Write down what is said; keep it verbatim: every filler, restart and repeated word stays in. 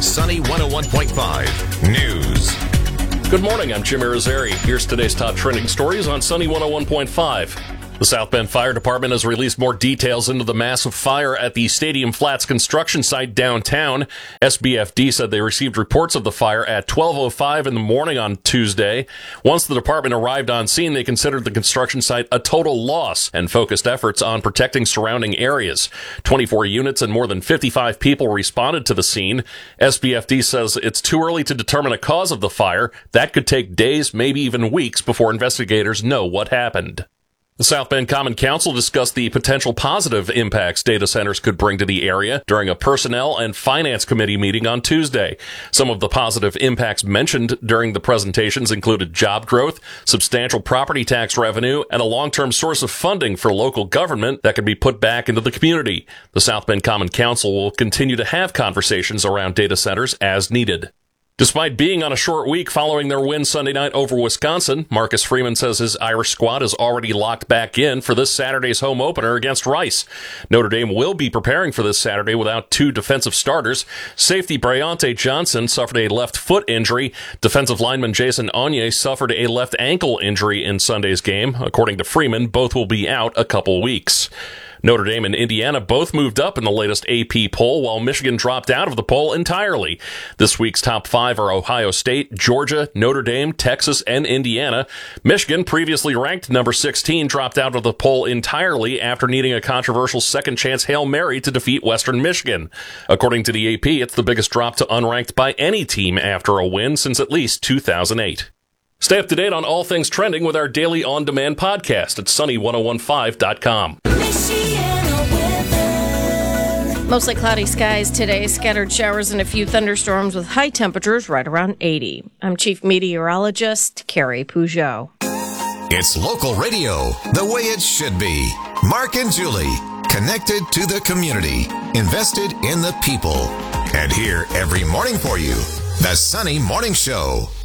Sunny one oh one point five News. Good morning, I'm Jim Irizarry. Here's today's top trending stories on Sunny one oh one point five. The South Bend Fire Department has released more details into the massive fire at the Stadium Flats construction site downtown. S B F D said they received reports of the fire at twelve oh five in the morning on Tuesday. Once the department arrived on scene, they considered the construction site a total loss and focused efforts on protecting surrounding areas. twenty-four units and more than fifty-five people responded to the scene. S B F D says it's too early to determine a cause of the fire. That could take days, maybe even weeks, before investigators know what happened. The South Bend Common Council discussed the potential positive impacts data centers could bring to the area during a Personnel and Finance Committee meeting on Tuesday. Some of the positive impacts mentioned during the presentations included job growth, substantial property tax revenue, and a long-term source of funding for local government that can be put back into the community. The South Bend Common Council will continue to have conversations around data centers as needed. Despite being on a short week following their win Sunday night over Wisconsin, Marcus Freeman says his Irish squad is already locked back in for this Saturday's home opener against Rice. Notre Dame will be preparing for this Saturday without two defensive starters. Safety Bryante Johnson suffered a left foot injury. Defensive lineman Jason Onye suffered a left ankle injury in Sunday's game. According to Freeman, both will be out a couple weeks. Notre Dame and Indiana both moved up in the latest A P poll, while Michigan dropped out of the poll entirely. This week's top five are Ohio State, Georgia, Notre Dame, Texas, and Indiana. Michigan, previously ranked number sixteen, dropped out of the poll entirely after needing a controversial second-chance Hail Mary to defeat Western Michigan. According to the A P, it's the biggest drop to unranked by any team after a win since at least two thousand eight. Stay up to date on all things trending with our daily on-demand podcast at sunny ten fifteen dot com. Mostly cloudy skies today, scattered showers and a few thunderstorms with high temperatures right around eighty. I'm Chief Meteorologist Carrie Peugeot. It's local radio, the way it should be. Mark and Julie, connected to the community, invested in the people. And here every morning for you, the Sunny Morning Show.